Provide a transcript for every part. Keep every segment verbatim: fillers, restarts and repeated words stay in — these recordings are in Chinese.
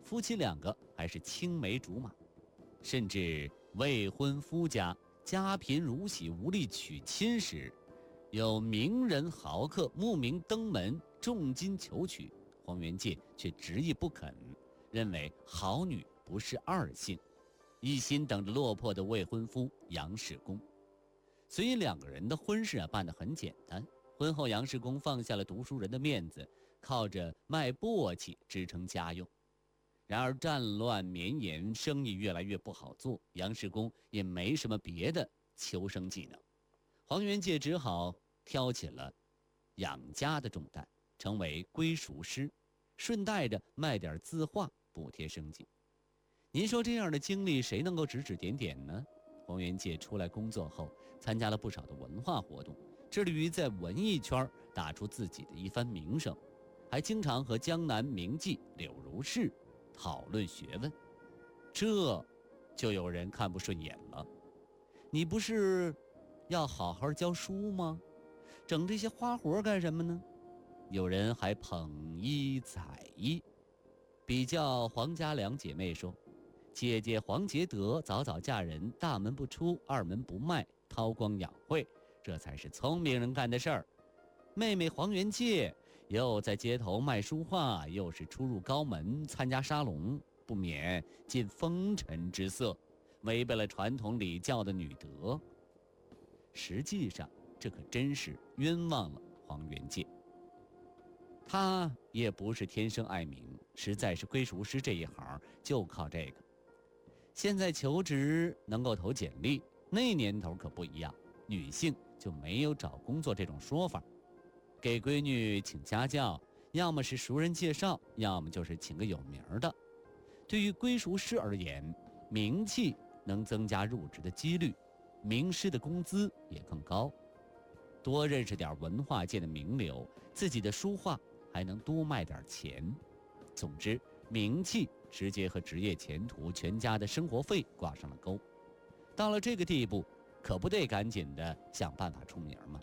夫妻两个还是青梅竹马，甚至未婚夫家家贫如洗无力娶亲时，有名人豪客慕名登门重金求娶，黄元介却执意不肯，认为好女不是二姓，一心等着落魄的未婚夫杨世功。所以两个人的婚事啊办得很简单。婚后杨世功放下了读书人的面子，靠着卖簸箕支撑家用。然而战乱绵延，生意越来越不好做，杨世功也没什么别的求生技能，黄元介只好挑起了养家的重担，成为归塾师，顺带着卖点字画补贴生计。您说这样的经历谁能够指指点点呢？黄元介出来工作后，参加了不少的文化活动，致力于在文艺圈打出自己的一番名声，还经常和江南名妓柳如是讨论学问。这就有人看不顺眼了，你不是要好好教书吗？整这些花活干什么呢？有人还捧一踩一，比较黄家两姐妹说，姐姐黄杰德早早嫁人，大门不出二门不迈，韬光养晦，这才是聪明人干的事儿。妹妹黄元介又在街头卖书画，又是出入高门参加沙龙，不免尽风尘之色，违背了传统礼教的女德。实际上这可真是冤枉了黄元介，他也不是天生爱名，实在是归塾师这一行就靠这个。现在求职能够投简历，那年头可不一样，女性就没有找工作这种说法。给闺女请家教，要么是熟人介绍，要么就是请个有名的。对于归塾师而言，名气能增加入职的几率，名师的工资也更高。多认识点文化界的名流，自己的书画还能多卖点钱。总之，名气直接和职业前途、全家的生活费挂上了钩。到了这个地步，可不得赶紧的想办法出名吗？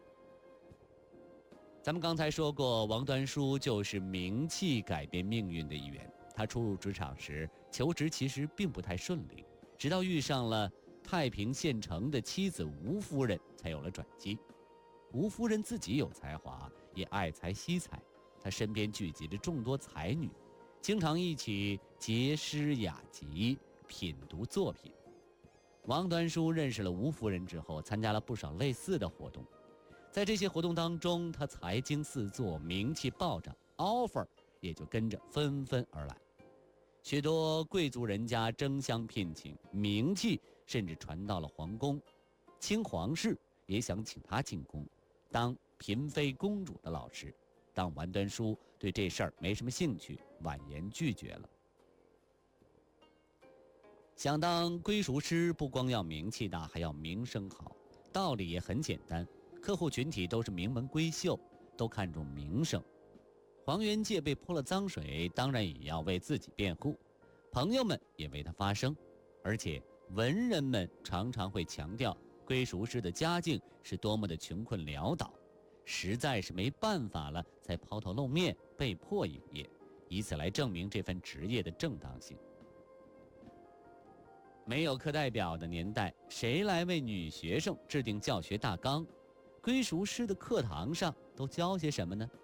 咱们刚才说过，王端书就是名气改变命运的一员。他初入职场时，求职其实并不太顺利，直到遇上了太平县城的妻子吴夫人，才有了转机。吴夫人自己有才华，也爱才惜才，她身边聚集着众多才女，经常一起结诗雅集，品读作品。王端书认识了吴夫人之后，参加了不少类似的活动。在这些活动当中，他才经四座，名气暴涨， offer 也就跟着纷纷而来。许多贵族人家争相聘请，名气甚至传到了皇宫，清皇室也想请他进宫当嫔妃公主的老师，但王端书对这事儿没什么兴趣，婉言拒绝了。想当归塾师，不光要名气大，还要名声好。道理也很简单，客户群体都是名门闺秀，都看重名声。黄元介被泼了脏水，当然也要为自己辩护，朋友们也为他发声，而且文人们常常会强调归塾师的家境是多么的穷困潦倒，实在是没办法了才抛头露面，被迫营业，以此来证明这份职业的正当性。没有课代表的年代，谁来为女学生制定教学大纲？归塾师的课堂上都教些什么呢？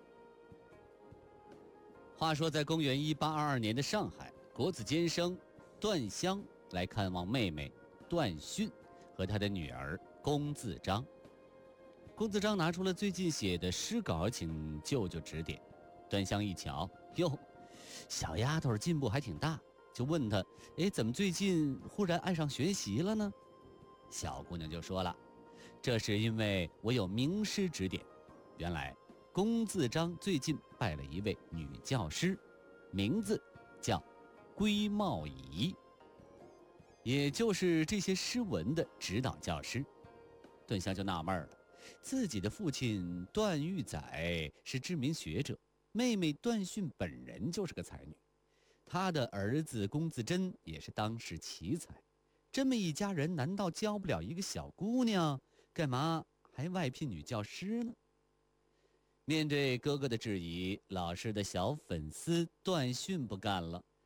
话说在公元一八二二年的上海，国子监生段香来看望妹妹段训和他的女儿龚自章。龚自章拿出了最近写的诗稿，请舅舅指点。段香一瞧，哟，小丫头进步还挺大，就问他，哎，怎么最近忽然爱上学习了呢？小姑娘就说了，这是因为我有名师指点。原来龚自章最近拜了一位女教师，名字叫归茂仪，也就是这些诗文的指导教师。段香就纳闷了，自己的父亲段玉载是知名学者，妹妹段训本人就是个才女，他的儿子龚自珍也是当时奇才，这么一家人难道教不了一个小姑娘？干嘛还外聘女教师呢？面对哥哥的质疑，老师的小粉丝段训不干了，